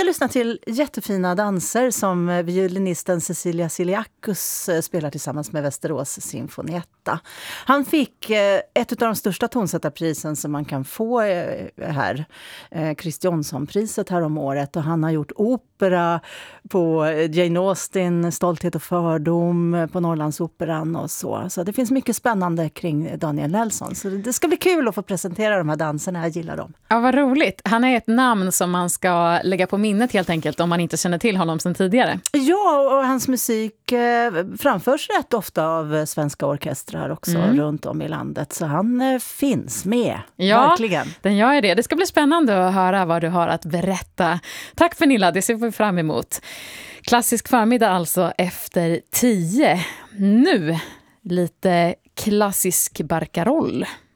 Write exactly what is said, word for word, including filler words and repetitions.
lyssnat till jättefina danser som violinisten Cecilia Ciliacus spelar tillsammans med Västerås Sinfonietta. Han fick ett av de största tonsättarprisen som man kan få här, Christ Jonsson-priset här om året, och han har gjort opera på Jane Austen, Stolthet och fördom, på Norrlandsoperan och så. Så det finns mycket spännande kring Daniel Nelson. Så det ska bli kul att få presentera de här danserna, jag gillar dem. Ja, vad roligt. Han är ett namn som man ska lägga på minnet helt enkelt om man inte känner till honom sedan tidigare. Ja, och hans musik eh, framförs rätt ofta av svenska orkestrar också mm. runt om i landet. Så han eh, finns med, ja, verkligen. Den gör det. Det ska bli spännande att höra vad du har att berätta. Tack Pernilla, det ser vi fram emot. Klassisk förmiddag alltså efter tio. Nu lite klassisk barcaroll.